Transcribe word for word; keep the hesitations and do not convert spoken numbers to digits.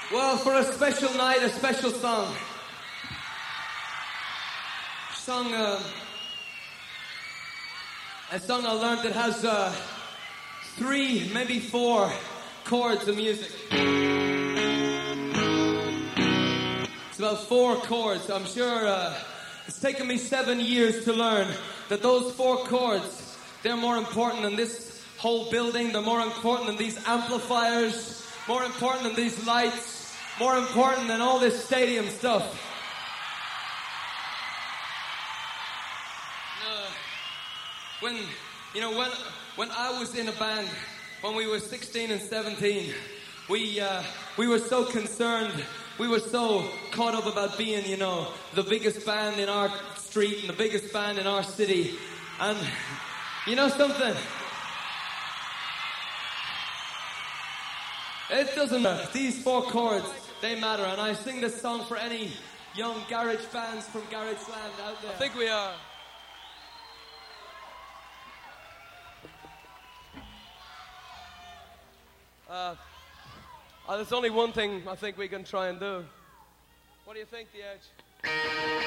Well, for a special night, a special song. Song, uh, a song I learned that has uh, three, maybe four chords of music. It's about four chords. I'm sure uh, it's taken me seven years to learn that those four chords, they're more important than this whole building. They're more important than these amplifiers, more important than these lights, more important than all this stadium stuff. Uh, when, you know, when, when I was in a band, when we were sixteen and seventeen, we, uh, we were so concerned. We were so caught up about being, you know, the biggest band in our street and the biggest band in our city. And you know something? It doesn't matter. These four chords, they matter. And I sing this song for any young garage bands from Garage Land out there. I think we are. Uh, uh, there's only one thing I think we can try and do. What do you think, The Edge?